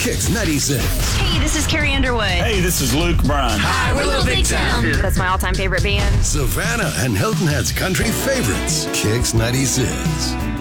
Kicks 96. Hey, this is Carrie Underwood. Hey, this is Luke Bryan. Hi, we're Little Big Town. That's my all-time favorite band. Savannah and Hilton Head's country favorites. Kicks 96.